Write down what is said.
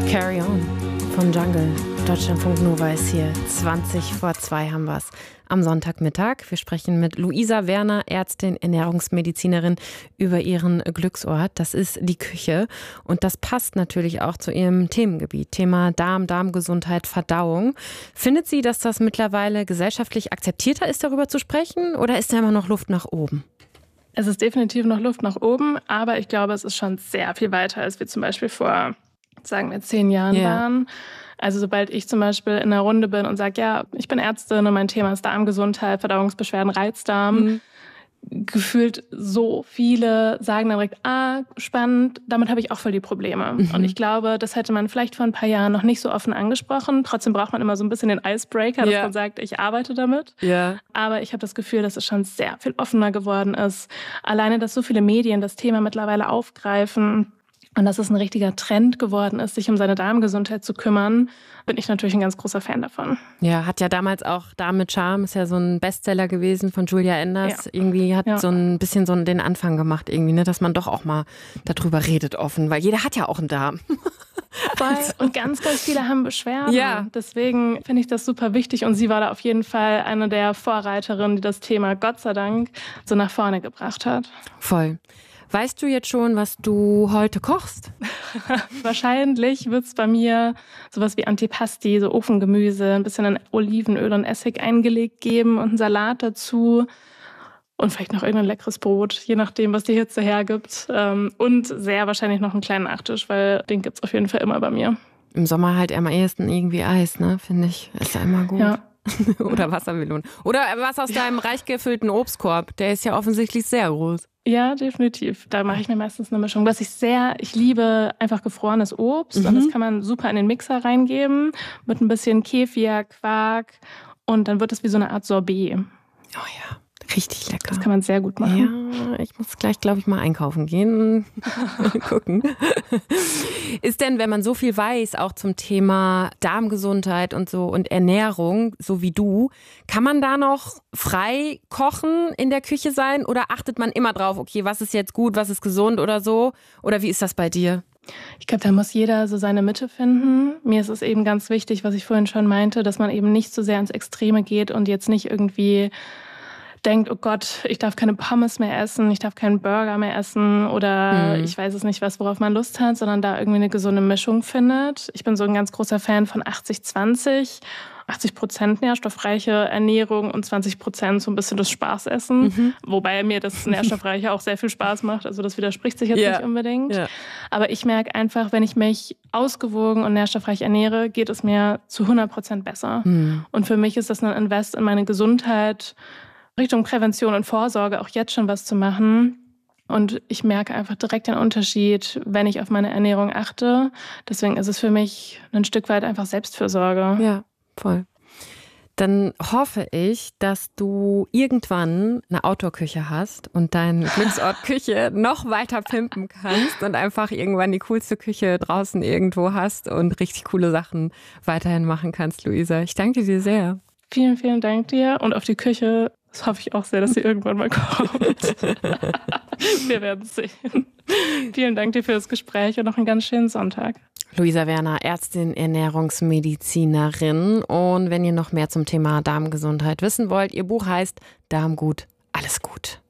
Carry On von Jungle. Deutschlandfunk Nova ist hier. 2:20 haben wir es am Sonntagmittag. Wir sprechen mit Luisa Werner, Ärztin, Ernährungsmedizinerin, über ihren Glücksort. Das ist die Küche. Und das passt natürlich auch zu ihrem Themengebiet. Thema Darm, Darmgesundheit, Verdauung. Findet sie, dass das mittlerweile gesellschaftlich akzeptierter ist, darüber zu sprechen? Oder ist da immer noch Luft nach oben? Es ist definitiv noch Luft nach oben. Aber ich glaube, es ist schon sehr viel weiter, als wir zum Beispiel vor, sagen wir, 10 Jahren waren. Also sobald ich zum Beispiel in einer Runde bin und sage, ja, ich bin Ärztin und mein Thema ist Darmgesundheit, Verdauungsbeschwerden, Reizdarm, gefühlt so viele sagen dann direkt, spannend, damit habe ich auch voll die Probleme. Und ich glaube, das hätte man vielleicht vor ein paar Jahren noch nicht so offen angesprochen. Trotzdem braucht man immer so ein bisschen den Icebreaker, dass man sagt, ich arbeite damit. Aber ich habe das Gefühl, dass es schon sehr viel offener geworden ist. Alleine, dass so viele Medien das Thema mittlerweile aufgreifen, und dass es ein richtiger Trend geworden ist, sich um seine Darmgesundheit zu kümmern, bin ich natürlich ein ganz großer Fan davon. Ja, hat ja damals auch Darm mit Charme, ist ja so ein Bestseller gewesen von Julia Enders. Ja. Irgendwie hat so ein bisschen so den Anfang gemacht, irgendwie, ne, dass man doch auch mal darüber redet offen, weil jeder hat ja auch einen Darm. Voll. Und ganz, ganz viele haben Beschwerden. Ja. Deswegen finde ich das super wichtig. Und sie war da auf jeden Fall eine der Vorreiterinnen, die das Thema Gott sei Dank so nach vorne gebracht hat. Voll. Weißt du jetzt schon, was du heute kochst? Wahrscheinlich wird es bei mir sowas wie Antipasti, so Ofengemüse, ein bisschen in Olivenöl und Essig eingelegt geben und einen Salat dazu. Und vielleicht noch irgendein leckeres Brot, je nachdem, was die Hitze hergibt. Und sehr wahrscheinlich noch einen kleinen Nachtisch, weil den gibt's auf jeden Fall immer bei mir. Im Sommer halt am ehesten irgendwie Eis, ne, finde ich. Ist ja immer gut. Ja. Oder Wassermelone. Oder was aus deinem reich gefüllten Obstkorb. Der ist ja offensichtlich sehr groß. Ja, definitiv. Da mache ich mir meistens eine Mischung. Ich liebe einfach gefrorenes Obst. Und das kann man super in den Mixer reingeben. Mit ein bisschen Kefir, Quark. Und dann wird es wie so eine Art Sorbet. Oh ja. Richtig lecker. Das kann man sehr gut machen. Ja, ich muss gleich, glaube ich, mal einkaufen gehen. Gucken. Ist denn, wenn man so viel weiß, auch zum Thema Darmgesundheit und so und Ernährung, so wie du, kann man da noch frei kochen in der Küche sein? Oder achtet man immer drauf, okay, was ist jetzt gut, was ist gesund oder so? Oder wie ist das bei dir? Ich glaube, da muss jeder so seine Mitte finden. Mir ist es eben ganz wichtig, was ich vorhin schon meinte, dass man eben nicht so sehr ins Extreme geht und jetzt nicht irgendwie denkt, oh Gott, ich darf keine Pommes mehr essen, ich darf keinen Burger mehr essen oder ich weiß es nicht was, worauf man Lust hat, sondern da irgendwie eine gesunde Mischung findet. Ich bin so ein ganz großer Fan von 80-20. 80% nährstoffreiche Ernährung und 20% so ein bisschen das Spaßessen. Wobei mir das Nährstoffreiche auch sehr viel Spaß macht. Also das widerspricht sich jetzt nicht unbedingt. Ja. Aber ich merke einfach, wenn ich mich ausgewogen und nährstoffreich ernähre, geht es mir zu 100% besser. Und für mich ist das ein Invest in meine Gesundheit, Richtung Prävention und Vorsorge auch jetzt schon was zu machen. Und ich merke einfach direkt den Unterschied, wenn ich auf meine Ernährung achte. Deswegen ist es für mich ein Stück weit einfach Selbstfürsorge. Ja, voll. Dann hoffe ich, dass du irgendwann eine Outdoor-Küche hast und deine Glücksort-Küche noch weiter pimpen kannst und einfach irgendwann die coolste Küche draußen irgendwo hast und richtig coole Sachen weiterhin machen kannst, Luisa. Ich danke dir sehr. Vielen, vielen Dank dir. Und auf die Küche, das hoffe ich auch sehr, dass sie irgendwann mal kommt. Wir werden es sehen. Vielen Dank dir für das Gespräch und noch einen ganz schönen Sonntag. Luisa Werner, Ärztin, Ernährungsmedizinerin. Und wenn ihr noch mehr zum Thema Darmgesundheit wissen wollt, ihr Buch heißt Darmgut, alles gut.